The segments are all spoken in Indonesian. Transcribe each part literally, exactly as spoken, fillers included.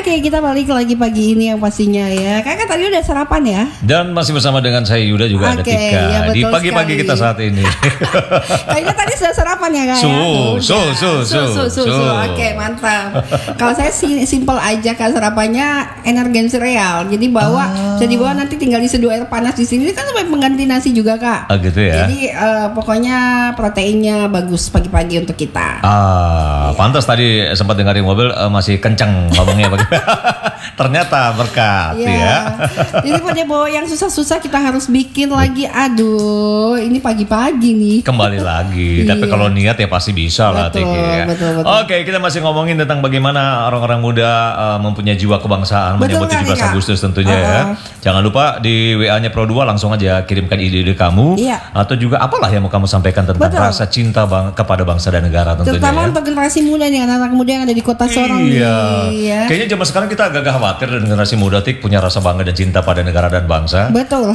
Oke, kita balik lagi pagi ini yang pastinya ya. Kakak tadi udah sarapan ya? Dan masih bersama dengan saya Yuda juga. Oke, ada Tika ya di pagi-pagi sekali. Kita saat ini. Kayaknya tadi sudah sarapan ya kak? Su, su, su, su, su, su, su. Oke, mantap. Kalau saya simple aja kan sarapannya energen sereal. Jadi bawa, ah. bisa dibawa nanti tinggal diseduh air panas di sini kan sampai pengganti nasi juga kak. Ah gitu ya. Jadi uh, pokoknya proteinnya bagus pagi-pagi untuk kita. Ah, ya. Pantas tadi sempat dengar di mobil uh, masih kenceng ngomongnya. Ternyata berkat ya. ya. Jadi pada bawa yang susah-susah kita harus bikin lagi. Aduh, ini pagi-pagi nih. Kembali lagi. Tapi kalau niat ya pasti bisa lah. Betul, ya. betul, betul. Oke, kita masih ngomongin tentang bagaimana orang-orang muda uh, mempunyai jiwa kebangsaan menyambut tujuh belas Agustus tentunya uh-uh. ya. Jangan lupa di W A-nya Pro dua langsung aja kirimkan ide-ide kamu. Iya. Atau juga apalah yang mau kamu sampaikan tentang betul. Rasa cinta bang- kepada bangsa dan negara tentunya. Terutama ya. untuk generasi muda nih, anak-anak muda yang ada di kota Sorong iya. nih. Ya. Kayaknya zaman sekarang kita agak khawatir dan generasi muda Tik punya rasa bangga dan cinta pada negara dan bangsa. Betul.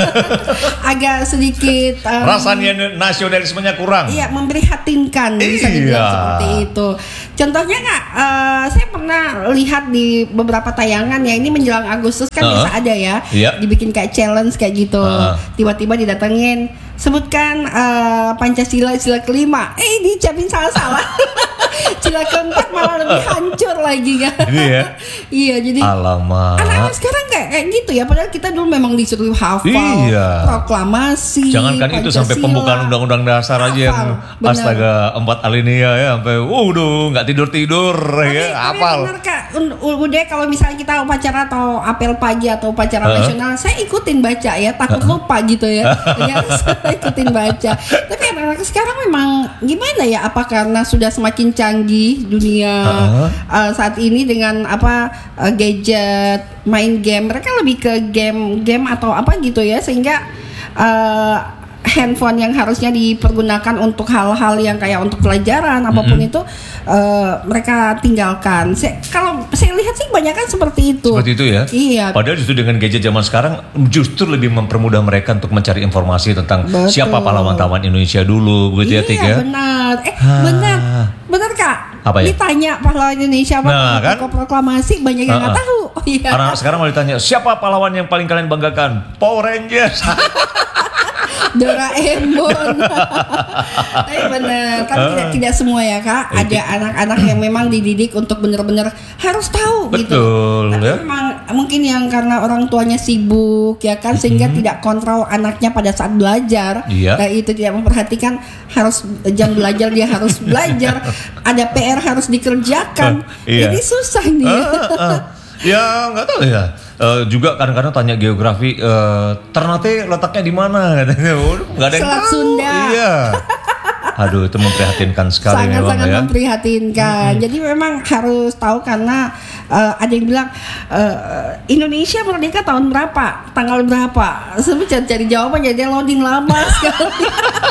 Agak sedikit um, rasanya nasionalismenya kurang. Iya, memprihatinkan bisa dibilang iya. seperti itu. Contohnya kak, uh, saya pernah lihat di beberapa tayangan ya, ini menjelang Agustus kan uh-huh. biasa ada ya, iya. dibikin kayak challenge kayak gitu. Uh-huh. Tiba-tiba didatengin, sebutkan uh, Pancasila sila kelima. Eh, diucapin salah-salah. Sila keempat malah lebih hancur lagi kan. Ini ya. Iya, jadi alamak. Anak-anak sekarang kayak, kayak gitu ya. Padahal kita dulu memang disuruh hafal iya. proklamasi. Jangankan itu sampai pembukaan undang-undang dasar hafal, aja yang bener. Astaga empat alinea ya sampai waduh nggak tidur-tidur ya hafal. Benar kak. Udah kalau misalnya kita upacara atau apel pagi atau upacara uh-huh. nasional, saya ikutin baca ya. Takut uh-huh. lupa gitu ya. Jadi harus ikutin baca. Tapi anak-anak sekarang memang gimana ya? Apa karena sudah semakin canggih dunia uh-huh. uh, saat ini dengan apa uh, gadget, main game, mereka lebih ke game-game atau apa gitu ya, sehingga uh, handphone yang harusnya dipergunakan untuk hal-hal yang kayak untuk pelajaran apapun mm-hmm. itu uh, mereka tinggalkan. Saya, kalau saya lihat sih kebanyakan seperti itu. Seperti itu ya. Iya. Padahal justru dengan gadget zaman sekarang justru lebih mempermudah mereka untuk mencari informasi tentang betul. Siapa pahlawan-pahlawan Indonesia dulu, begitu iya, ya Tik ya. Benar. Eh ha. benar, benar kak. Apa ya? Ditanya pahlawan Indonesia apa nah, kan? proklamasi banyak yang nggak uh-uh. tahu. Oh, iya. Karena sekarang mau ditanya siapa pahlawan yang paling kalian banggakan? Power Rangers. Doraemon. Tapi benar, kan uh, tidak tidak semua ya kak. Ada anak-anak yang memang dididik untuk benar-benar harus tahu betul, gitu. Tapi ya? memang mungkin yang karena orang tuanya sibuk ya kan, sehingga mm-hmm. tidak kontrol anaknya pada saat belajar. Iya. Nah, itu tidak memperhatikan harus jam belajar dia harus belajar. Ada P R harus dikerjakan. Uh, iya. Jadi susah nih. Uh, uh. Ya nggak tahu ya. Uh, juga kadang-kadang tanya geografi uh, Ternate letaknya di mana katanya. Nggak ada yang Selat tahu. Sunda. Iya. Aduh itu memprihatinkan sekali sangat, memang sangat ya. memprihatinkan. Mm-hmm. Jadi memang harus tahu karena uh, ada yang bilang uh, Indonesia merdeka tahun berapa, tanggal berapa. Sebelum cari jawaban jadi loading lama sekali.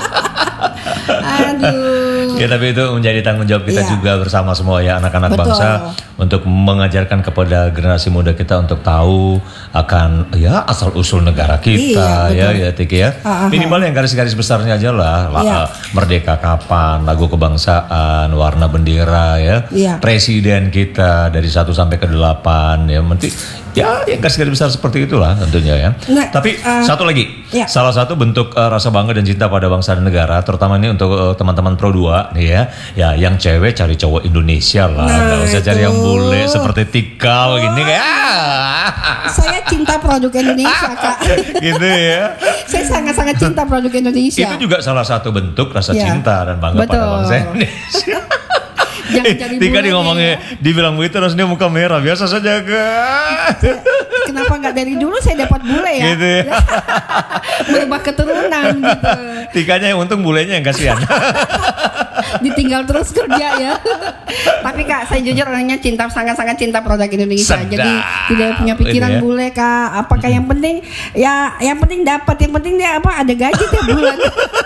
Aduh. Ya tapi itu menjadi tanggung jawab kita yeah. juga bersama semua ya anak-anak betul. Bangsa untuk mengajarkan kepada generasi muda kita untuk tahu akan ya asal usul negara kita iya, ya ya Tik ya. Uh-huh. Minimal yang garis-garis besarnya aja lah. Yeah. Merdeka kapan, lagu kebangsaan, warna bendera ya. Yeah. Presiden kita dari satu sampai ke delapan ya. Nanti ya yang garis-garis besar seperti itulah tentunya ya. Nah, tapi uh, satu lagi. Yeah. Salah satu bentuk uh, rasa bangga dan cinta pada bangsa dan negara, terutama ini untuk uh, teman-teman Pro dua nih ya. Ya, yang cewek cari cowok Indonesia lah. Nah, nggak usah itu. Cari yang bule seperti Tikal oh. gini kayak. Saya cinta produk Indonesia, Kak. Gitu ya. Saya sangat-sangat cinta produk Indonesia. Itu juga salah satu bentuk rasa ya. Cinta dan bangga betul. Pada bangsa Indonesia. Jangan cari eh, Tika di ngomongnya ya. Dibilang begitu terus dia muka merah. Biasa saja kan. Kenapa gak dari dulu saya dapat bule ya, gitu ya. Berubah keturunan gitu. Tikanya yang untung, bulenya yang kasihan. Ditinggal terus kerja ya. Tapi kak saya jujur orangnya cinta, sangat-sangat cinta produk Indonesia. Sedap. Jadi tidak punya pikiran ya. Bule kak. Apakah hmm. yang penting ya yang penting dapat, yang penting dia apa ada gaji tiap bulan.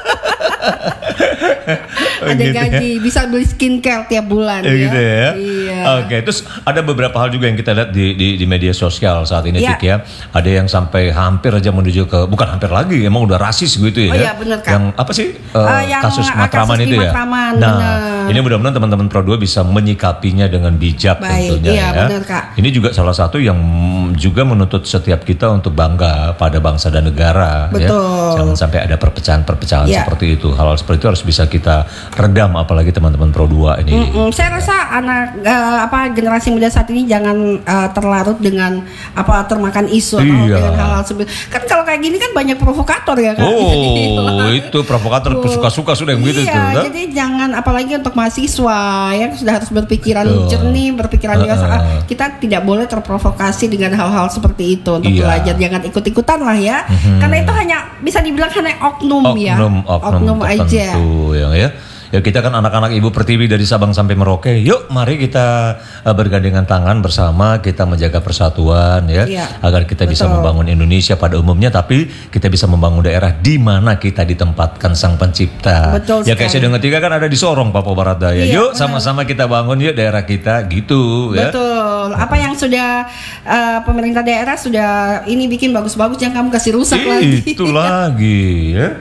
Ada gitu gaji ya? Bisa beli skincare tiap bulan ya, ya. Gitu ya. Iya. Oke, terus ada beberapa hal juga yang kita lihat di di, di media sosial saat ini ya. Tik ya. Ada yang sampai hampir aja menuju ke, bukan hampir lagi, emang udah rasis gitu ya. Oh iya benar kak. Yang apa sih uh, uh, yang kasus Matraman kasus itu ya. Matraman, nah, bener. Ini mudah-mudahan teman-teman Pro dua bisa menyikapinya dengan bijak. Baik, tentunya iya, ya. benar, Kak. Ini juga salah satu yang juga menuntut setiap kita untuk bangga pada bangsa dan negara. Betul. Ya. Jangan sampai ada perpecahan-perpecahan ya. seperti itu. Hal-hal seperti itu harus bisa kita redam, apalagi teman-teman Pro dua ini. Mm-mm. Saya rasa anak uh, apa generasi muda saat ini jangan uh, terlarut dengan apa termakan isu atau Iya. dengan hal-hal seperti kan kalau kayak gini kan banyak provokator ya kan. Oh, itu provokator suka-suka sudah yang begitu iya, tuh. Kan? Jadi jangan apalagi untuk mahasiswa yang sudah harus berpikiran Betul. jernih, berpikiran Uh-uh. dewasa. Ah, kita tidak boleh terprovokasi dengan hal-hal seperti itu untuk Iya. belajar. Jangan ikut-ikutan lah ya. Mhm. Karena itu hanya bisa dibilang hanya oknum, ya. Oknum, oknum, aja. tertentu, ya, ya. Ya kita kan anak-anak Ibu Pertiwi dari Sabang sampai Merauke. Yuk mari kita uh, bergandengan tangan bersama, kita menjaga persatuan ya, Iya, agar kita bisa betul. membangun Indonesia pada umumnya, tapi kita bisa membangun daerah di mana kita ditempatkan Sang Pencipta. Betul ya kayak sekali. Sedang Tiga kan ada di Sorong, Papua Barat Daya. Iya, yuk benar. sama-sama kita bangun yuk daerah kita gitu ya. Betul. Apa yang sudah uh, pemerintah daerah sudah ini bikin bagus-bagus, jangan kamu kasih rusak lagi. Itu lagi ya.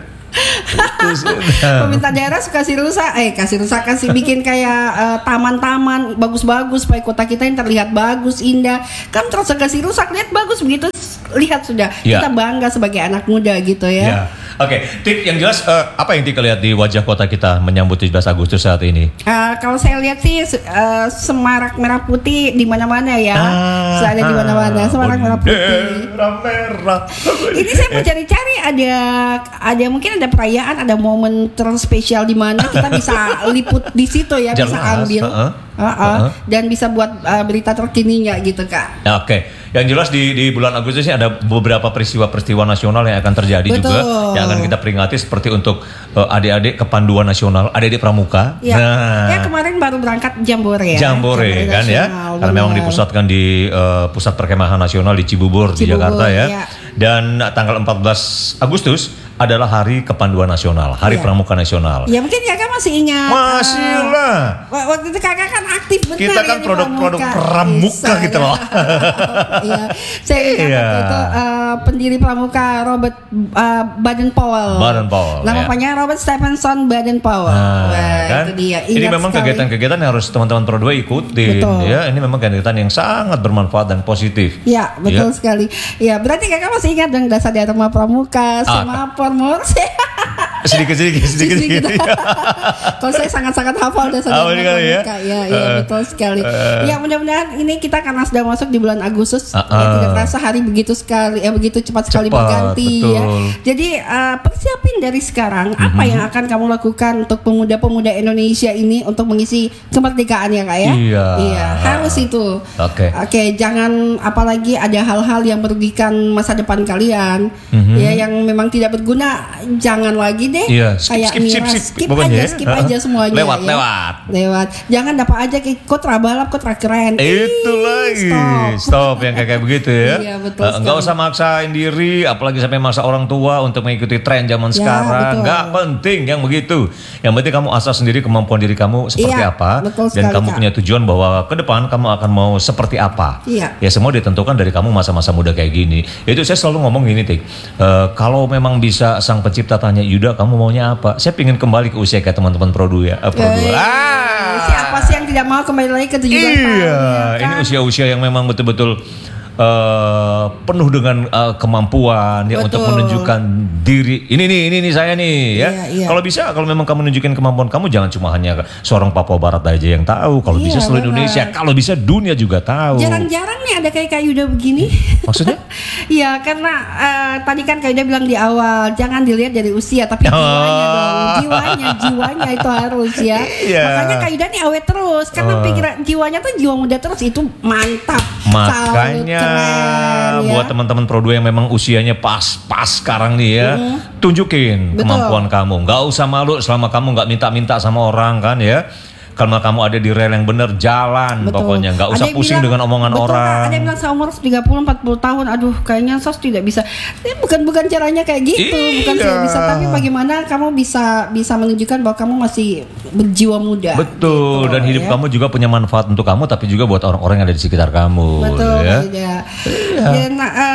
Pemerintah daerah suka kasih rusak, eh kasih rusak kasih bikin kayak uh, taman-taman bagus-bagus supaya kota kita yang terlihat bagus, indah. Kan terus kasih rusak, lihat bagus begitu, lihat sudah. Ya. Kita bangga sebagai anak muda gitu ya. Ya. Oke, Tik, yang jelas uh, apa yang Tika lihat di wajah kota kita menyambut tujuh belas Agustus saat ini? Uh, kalau saya lihat sih uh, semarak merah putih di mana-mana ya. Ah, Sudah ada di mana-mana semarak merah putih. Bendera merah. Ini saya mau cari-cari ada ada mungkin ada perayaan, ada momen terspesial di mana kita bisa liput di situ ya, bisa Jelas, ambil. uh-uh. Uh-uh. Uh-uh. Dan bisa buat uh, berita terkininya gitu, Kak. Ya, Oke, yang jelas di di bulan Agustus ini ada beberapa peristiwa-peristiwa nasional yang akan terjadi. Betul. juga yang akan kita peringati, seperti untuk uh, adik-adik kepanduan nasional, adik-adik pramuka. Ya. Nah, Ya kemarin baru berangkat Jambore ya. Jambore kan ya, nasional, karena memang benar. dipusatkan di uh, pusat perkemahan nasional di Cibubur, di Cibubur, Jakarta ya. ya. Dan uh, tanggal empat belas Agustus adalah Hari Kepanduan Nasional, Hari Ya. Pramuka Nasional. Ya mungkin kakak masih ingat. Masih uh, lah. Waktu itu kakak kan aktif benar. Kita kan ya di produk-produk Pramuka. pramuka Bisa, gitu ya. loh. Iya, saya ingat Iya. waktu itu uh, pendiri Pramuka Robert uh, Baden Powell. Baden Powell, Nama ya. panjangnya Robert Stephenson Baden Powell. Nah, Wah, kan? itu dia. Ini Ingat memang sekali. kegiatan-kegiatan yang harus teman-teman Pro dua ikutin. Betul. Ya, ini memang kegiatan yang sangat bermanfaat dan positif. Ya, betul Ya. sekali. Ya, berarti kakak masih ingat dong dasar Dharma Pramuka, Ah, Semapur, Morse. Sedikit-sedikit, sedikit-sedikit. Kalau saya sangat-sangat hafal dasar Hafal Dharma sekali ya? Pramuka. Ya, ya, Uh, betul sekali. uh, Ya, mudah-mudahan ini kita karena sudah masuk di bulan Agustus, Uh, ya, uh. tidak terasa hari begitu sekali, ya begitu cepat sekali Cepat, berganti betul. ya. Jadi uh, persiapin dari sekarang apa yang akan kamu lakukan untuk pemuda-pemuda Indonesia ini untuk mengisi kemerdekaan ya, Kak ya? Iya. Iya, harus itu. Oke. Oke, jangan apalagi ada hal-hal yang merugikan masa depan kalian, Mhm. ya yang memang tidak berguna, jangan lagi deh. Iya, skip, Kayak skip, skip, miras, skip, skip pokoknya aja, ya. skip aja semuanya. Lewat, ya. lewat. Lewat. Jangan dapat aja ikut rabalap, ikut keren. Itu Ih, lagi, stop. stop, yang kayak kayak begitu ya. Iya, betul Eh, Nggak sekali. usah maksain diri, apalagi sampai maksa orang tua untuk mengikuti tren zaman Ya, sekarang. betul. Nggak penting yang begitu. Yang penting kamu asah sendiri kemampuan diri kamu seperti Iya, apa, betul dan sekali, kamu Kak. punya tujuan bahwa ke depan kamu akan mau seperti apa. Iya. Ya semua ditentukan dari kamu masa-masa muda kayak gini. Itu saya selalu ngomong gini, Tik. Eh, kalau memang bisa Sang Pencipta tanya, Yuda kamu maunya apa? Saya pingin kembali ke usia kayak teman-teman Pro dua. Eh, Pro dua. Eh, Ah. Siapa sih yang tidak mau kembali lagi ke tujuh belas tahun? Iya, ya ini kan? usia-usia yang memang betul-betul eh, penuh dengan eh, kemampuan ya untuk Betul. menunjukkan diri. Ini nih, ini nih saya nih ya. Iya, iya. Kalau bisa, kalau memang kamu nunjukin kemampuan kamu, jangan cuma hanya seorang Papua Barat aja yang tahu. Kalau Iya, bisa seluruh benar. Indonesia, kalau bisa dunia juga tahu. Jarang-jarang nih ada kayak Kak Yuda begini. Maksudnya? Iya, karena eh, tadi kan Kak Yuda bilang di awal, jangan dilihat dari usia, tapi Oh. jiwanya dong, jiwanya, jiwanya itu harus ya. Iya. Makanya Kak Yuda nih awet terus, karena Oh. pikiran jiwanya tuh jiwa muda terus, itu mantap. Salut, Makanya keren, ya. buat teman-teman Pro dua yang memang usianya pas-pas sekarang nih ya, tunjukin Betul. kemampuan kamu. Nggak usah malu selama kamu nggak minta-minta sama orang kan ya. Karena kamu ada di rel yang benar, jalan Betul. pokoknya. Nggak Ada usah yang pusing bilang- dengan omongan betul, orang. Kak, ada yang bilang seumur tiga puluh empat puluh tahun, aduh kayaknya sos tidak bisa. Ini bukan bukan caranya kayak gitu, bukan Iya. saya bisa, tapi bagaimana kamu bisa bisa menunjukkan bahwa kamu masih berjiwa muda. Betul, Gitu, dan hidup ya. kamu juga punya manfaat untuk kamu, tapi juga buat orang-orang yang ada di sekitar kamu. Betul, ya. Kak Yuda. Dan uh,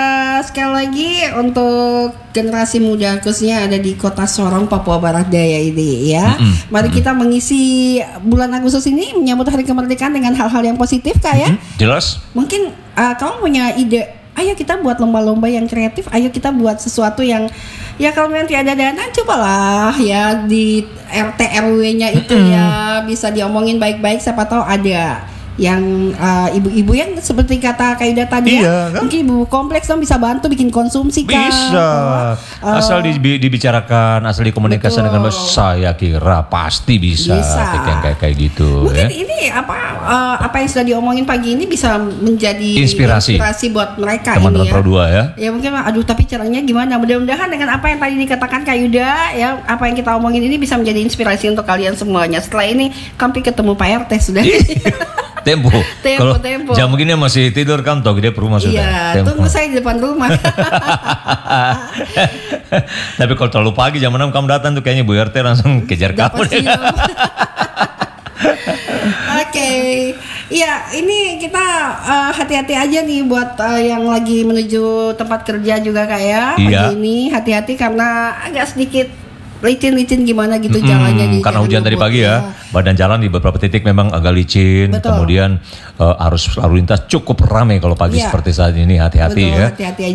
sekali lagi untuk generasi muda khususnya ada di Kota Sorong, Papua Barat Daya ini ya. Mm-hmm. Mari kita mengisi bulan Agustus ini menyambut Hari Kemerdekaan dengan hal-hal yang positif Kak ya. Mm-hmm. Jelas. Mungkin uh, kamu punya ide, ayo kita buat lomba-lomba yang kreatif, ayo kita buat sesuatu yang ya kalau nanti ada dana cobalah ya di R T R W-nya itu mm-hmm. ya bisa diomongin baik-baik, siapa tahu ada yang uh, ibu-ibu yang seperti kata Kak Yuda tadi iya, ya, kan? Mungkin ibu kompleks dong bisa bantu bikin konsumsi Kak. Bisa, uh, asal di, dibicarakan, asal dikomunikasikan dengan saya kira pasti bisa, bisa. Yang kayak kayak gitu. Mungkin ya. ini apa uh, apa yang sudah diomongin pagi ini bisa menjadi inspirasi, inspirasi buat mereka teman-teman ini ya. Pro dua ya. Ya mungkin aduh tapi caranya gimana? Mudah-mudahan dengan apa yang tadi dikatakan Kak Yuda ya, apa yang kita omongin ini bisa menjadi inspirasi untuk kalian semuanya. Setelah ini kami ketemu Pak R T sudah. Tempo. Tempo, Kalau tempo. jam begini masih tidur kan toh dia rumah sudah. Iya, tunggu saya di depan rumah. Tapi kalau terlalu pagi jam enam kamu datang tuh kayaknya Bu R T langsung kejar kamu. Oke. Okay. Iya, ini kita uh, hati-hati aja nih buat uh, yang lagi menuju tempat kerja juga Kak ya. Iya. Pagi ini hati-hati karena agak sedikit licin-licin gimana gitu hmm, jalannya di karena hujan tadi pagi ya. ya badan jalan di beberapa titik memang agak licin. Betul. Kemudian uh, arus lalu lintas cukup ramai kalau pagi ya. Seperti saat ini, hati-hati. Betul, ya hati-hati aja.